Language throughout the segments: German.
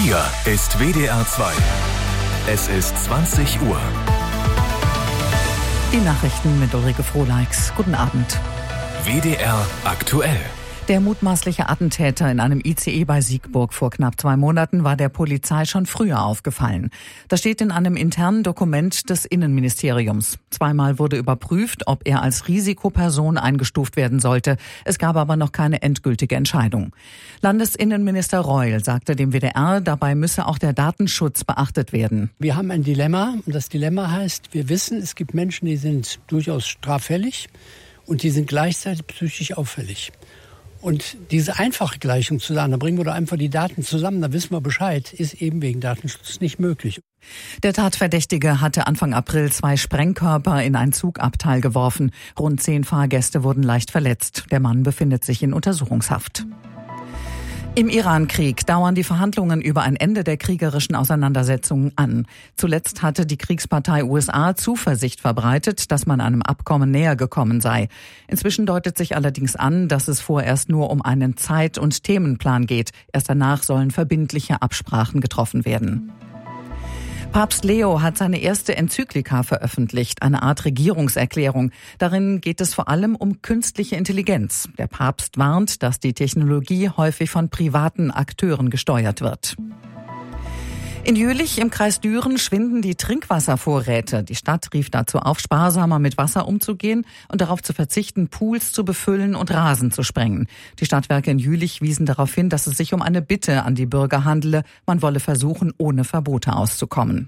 Hier ist WDR 2. Es ist 20 Uhr. Die Nachrichten mit Ulrike Frohleix. Guten Abend. WDR aktuell. Der mutmaßliche Attentäter in einem ICE bei Siegburg vor knapp 2 Monaten war der Polizei schon früher aufgefallen. Das steht in einem internen Dokument des Innenministeriums. 2-mal wurde überprüft, ob er als Risikoperson eingestuft werden sollte. Es gab aber noch keine endgültige Entscheidung. Landesinnenminister Reul sagte dem WDR, dabei müsse auch der Datenschutz beachtet werden. Wir haben ein Dilemma und das Dilemma heißt, wir wissen, es gibt Menschen, die sind durchaus straffällig und die sind gleichzeitig psychisch auffällig. Und diese einfache Gleichung zu sagen, da bringen wir doch einfach die Daten zusammen, da wissen wir Bescheid, ist eben wegen Datenschutz nicht möglich. Der Tatverdächtige hatte Anfang April 2 Sprengkörper in ein Zugabteil geworfen. Rund 10 Fahrgäste wurden leicht verletzt. Der Mann befindet sich in Untersuchungshaft. Im Iran-Krieg dauern die Verhandlungen über ein Ende der kriegerischen Auseinandersetzungen an. Zuletzt hatte die Kriegspartei USA Zuversicht verbreitet, dass man einem Abkommen näher gekommen sei. Inzwischen deutet sich allerdings an, dass es vorerst nur um einen Zeit- und Themenplan geht. Erst danach sollen verbindliche Absprachen getroffen werden. Papst Leo hat seine erste Enzyklika veröffentlicht, eine Art Regierungserklärung. Darin geht es vor allem um künstliche Intelligenz. Der Papst warnt, dass die Technologie häufig von privaten Akteuren gesteuert wird. In Jülich im Kreis Düren schwinden die Trinkwasservorräte. Die Stadt rief dazu auf, sparsamer mit Wasser umzugehen und darauf zu verzichten, Pools zu befüllen und Rasen zu sprengen. Die Stadtwerke in Jülich wiesen darauf hin, dass es sich um eine Bitte an die Bürger handele. Man wolle versuchen, ohne Verbote auszukommen.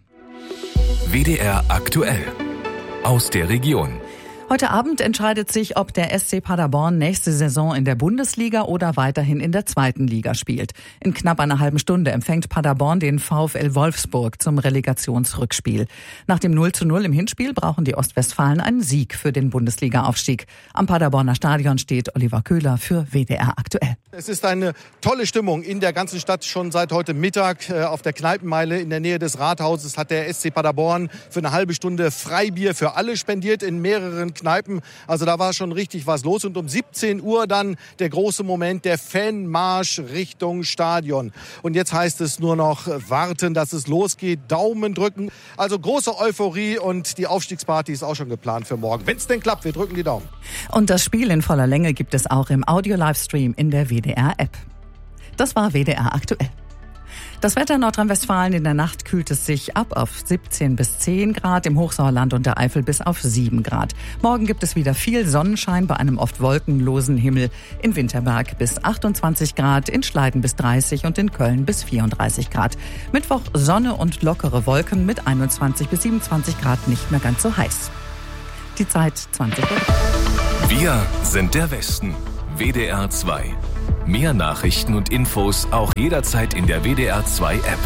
WDR aktuell. Aus der Region. Heute Abend entscheidet sich, ob der SC Paderborn nächste Saison in der Bundesliga oder weiterhin in der 2. Liga spielt. In knapp einer halben Stunde empfängt Paderborn den VfL Wolfsburg zum Relegationsrückspiel. Nach dem 0:0 im Hinspiel brauchen die Ostwestfalen einen Sieg für den Bundesliga-Aufstieg. Am Paderborner Stadion steht Oliver Köhler für WDR aktuell. Es ist eine tolle Stimmung in der ganzen Stadt. Schon seit heute Mittag auf der Kneipenmeile in der Nähe des Rathauses hat der SC Paderborn für eine halbe Stunde Freibier für alle spendiert in mehreren Kneipen. Also da war schon richtig was los. Und um 17 Uhr dann der große Moment, der Fanmarsch Richtung Stadion. Und jetzt heißt es nur noch warten, dass es losgeht, Daumen drücken. Also große Euphorie und die Aufstiegsparty ist auch schon geplant für morgen. Wenn es denn klappt, wir drücken die Daumen. Und das Spiel in voller Länge gibt es auch im Audio-Livestream in der WDR-App. Das war WDR aktuell. Das Wetter in Nordrhein-Westfalen: in der Nacht kühlt es sich ab auf 17 bis 10 Grad, im Hochsauerland und der Eifel bis auf 7 Grad. Morgen gibt es wieder viel Sonnenschein bei einem oft wolkenlosen Himmel. In Winterberg bis 28 Grad, in Schleiden bis 30 und in Köln bis 34 Grad. Mittwoch Sonne und lockere Wolken mit 21 bis 27 Grad, nicht mehr ganz so heiß. Die Zeit 20 Uhr. Wir sind der Westen. WDR 2. Mehr Nachrichten und Infos auch jederzeit in der WDR 2 App.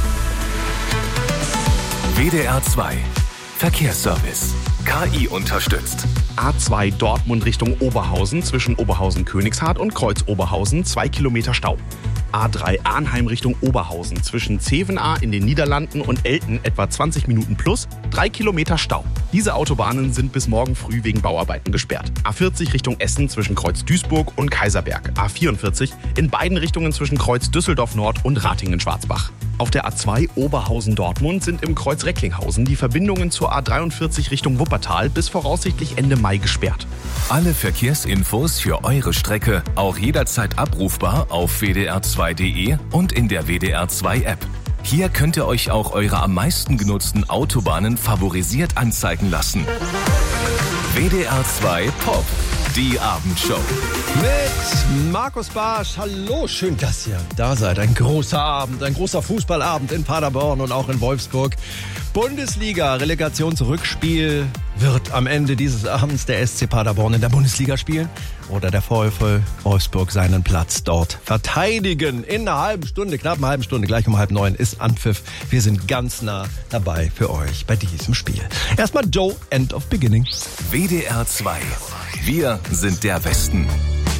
WDR 2. Verkehrsservice. KI unterstützt. A2 Dortmund Richtung Oberhausen zwischen Oberhausen-Königshardt und Kreuz-Oberhausen 2 Kilometer Stau. A3 Arnheim Richtung Oberhausen zwischen Zevenaar in den Niederlanden und Elten etwa 20 Minuten plus 3 Kilometer Stau. Diese Autobahnen sind bis morgen früh wegen Bauarbeiten gesperrt. A40 Richtung Essen zwischen Kreuz Duisburg und Kaiserberg. A44 in beiden Richtungen zwischen Kreuz Düsseldorf Nord und Ratingen-Schwarzbach. Auf der A2 Oberhausen-Dortmund sind im Kreuz Recklinghausen die Verbindungen zur A43 Richtung Wuppertal bis voraussichtlich Ende Mai gesperrt. Alle Verkehrsinfos für eure Strecke auch jederzeit abrufbar auf wdr2.de und in der WDR 2 App. Hier könnt ihr euch auch eure am meisten genutzten Autobahnen favorisiert anzeigen lassen. WDR 2 Pop, die Abendshow. Mit Markus Barsch. Hallo, schön, dass ihr da seid. Ein großer Abend, ein großer Fußballabend in Paderborn und auch in Wolfsburg. Bundesliga, Relegationsrückspiel. Wird am Ende dieses Abends der SC Paderborn in der Bundesliga spielen? Oder der VfL Wolfsburg seinen Platz dort verteidigen? In einer halben Stunde, knapp einer halben Stunde, gleich um 8:30 ist Anpfiff. Wir sind ganz nah dabei für euch bei diesem Spiel. Erstmal Joe, End of Beginning. WDR 2. Wir sind der Westen.